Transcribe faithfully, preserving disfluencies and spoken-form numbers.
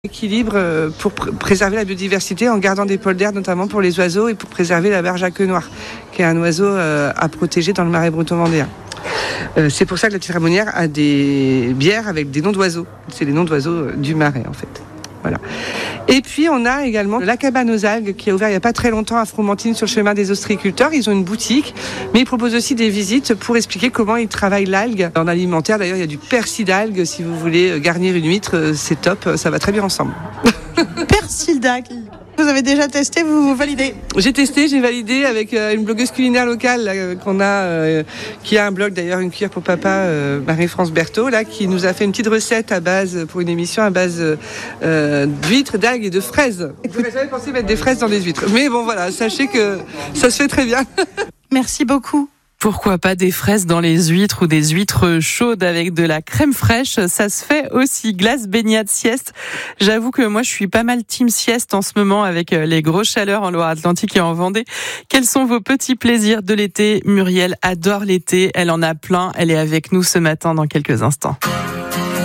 Équilibre pour pr- préserver la biodiversité en gardant des polders notamment pour les oiseaux et pour préserver la berge à queue noire qui est un oiseau euh, à protéger dans le marais breton-vendéen. Euh, c'est pour ça que la petite ramonnière a des bières avec des noms d'oiseaux. C'est les noms d'oiseaux du marais en fait. Voilà. Et puis on a également la cabane aux algues qui a ouvert il n'y a pas très longtemps à Fromentine sur le chemin des ostréiculteurs. Ils ont une boutique, mais ils proposent aussi des visites pour expliquer comment ils travaillent l'algue. En alimentaire d'ailleurs il y a du persil d'algue si vous voulez garnir une huître, c'est top, ça va très bien ensemble. Persil d'algue. Vous avez déjà testé, vous validez? J'ai testé, j'ai validé avec euh, une blogueuse culinaire locale là, euh, qu'on a, euh, qui a un blog d'ailleurs, une cuillère pour papa, euh, Marie-France Berthaud, là, qui nous a fait une petite recette à base, pour une émission à base euh, d'huîtres, d'algues et de fraises. J'aurais jamais pensé mettre des fraises dans des huîtres. Mais bon voilà, sachez que ça se fait très bien. Merci beaucoup. Pourquoi pas des fraises dans les huîtres ou des huîtres chaudes avec de la crème fraîche, ça se fait aussi. Glace, baignade, sieste. J'avoue que moi je suis pas mal team sieste en ce moment avec les grosses chaleurs en Loire-Atlantique et en Vendée. Quels sont vos petits plaisirs de l'été? Muriel adore l'été, elle en a plein, elle est avec nous ce matin dans quelques instants.